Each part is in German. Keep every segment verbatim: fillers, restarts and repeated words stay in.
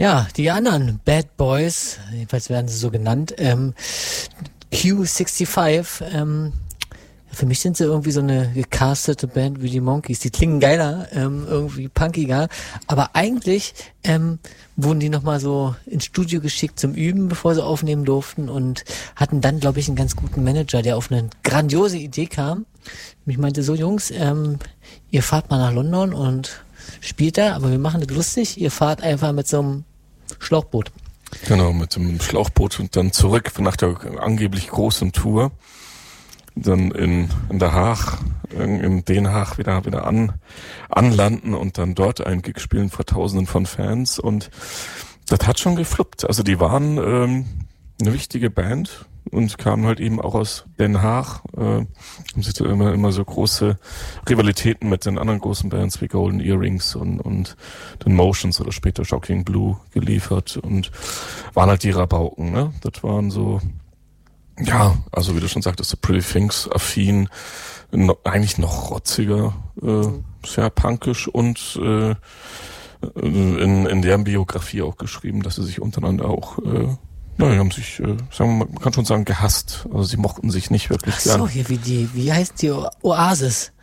Ja, die anderen Bad Boys, jedenfalls werden sie so genannt, ähm, Q sechsundsiebzig, ähm, für mich sind sie irgendwie so eine gecastete Band wie die Monkeys. Die klingen geiler, ähm, irgendwie punkiger. Aber eigentlich ähm, wurden die nochmal so ins Studio geschickt zum Üben, bevor sie aufnehmen durften und hatten dann, glaube ich, einen ganz guten Manager, der auf eine grandiose Idee kam. Ich meinte so, Jungs, ähm, ihr fahrt mal nach London und spielt da, aber wir machen das lustig. Ihr fahrt einfach mit so einem Schlauchboot. Genau, mit dem Schlauchboot und dann zurück nach der angeblich großen Tour. Dann in, in Der Haag, in Den Haag wieder, wieder an, anlanden und dann dort einen Gig spielen vor Tausenden von Fans und das hat schon gefluppt. Also die waren ähm, eine wichtige Band und kamen halt eben auch aus Den Haag, äh, haben sich da immer, immer so große Rivalitäten mit den anderen großen Bands wie Golden Earrings und, und den Motions oder später Shocking Blue geliefert und waren halt die Rabauken, ne? Das waren so, ja, also wie du schon sagtest, so Pretty Things affin, no, eigentlich noch rotziger, äh, sehr punkisch und äh, in, in deren Biografie auch geschrieben, dass sie sich untereinander auch, äh, naja, haben sich, äh, sagen wir mal, man kann schon sagen, gehasst. Also sie mochten sich nicht wirklich Ach gern. so, hier wie die, wie heißt die O- Oasis?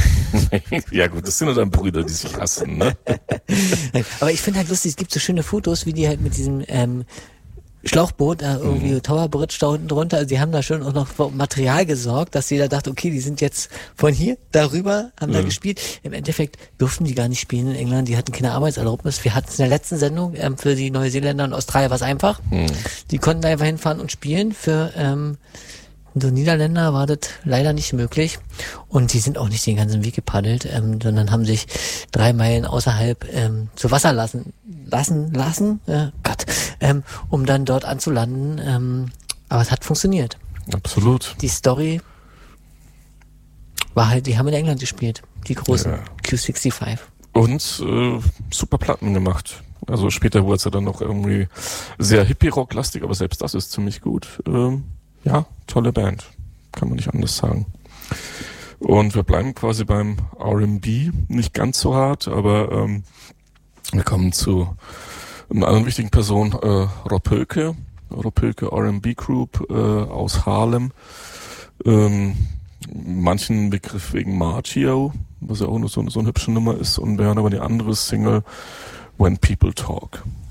Ja gut, das sind ja dann Brüder, die sich hassen, ne? Aber ich finde halt lustig, es gibt so schöne Fotos, wie die halt mit diesem ähm, Schlauchboot, da irgendwie mhm. Tower Bridge da unten drunter, also die haben da schon auch noch für Material gesorgt, dass jeder dachte, okay, die sind jetzt von hier darüber, haben ja. da gespielt. Im Endeffekt durften die gar nicht spielen in England, die hatten keine Arbeitserlaubnis. Wir hatten es in der letzten Sendung, ähm, für die Neuseeländer und Australier war es einfach. Mhm. Die konnten da einfach hinfahren und spielen. Für ähm, so Niederländer war das leider nicht möglich und die sind auch nicht den ganzen Weg gepaddelt, ähm, sondern haben sich drei Meilen außerhalb ähm, zu Wasser lassen, lassen, lassen, äh, Gott, ähm, um dann dort anzulanden. Ähm, aber es hat funktioniert. Absolut. Die Story war halt, die haben in England gespielt, die großen ja. Q sechsundsiebzig. Und äh, super Platten gemacht. Also später wurde es ja dann noch irgendwie sehr Hippie-Rock-lastig, aber selbst das ist ziemlich gut. Ähm, Ja, tolle Band. Kann man nicht anders sagen. Und wir bleiben quasi beim R and B. Nicht ganz so hart, aber ähm, wir kommen zu einer anderen wichtigen Person, äh, Rob Hölke. Rob Hölke R and B Group äh, aus Harlem. Ähm, manchen Begriff wegen Margio, was ja auch nur so, so eine hübsche Nummer ist. Und wir hören aber die andere Single, When People Talk.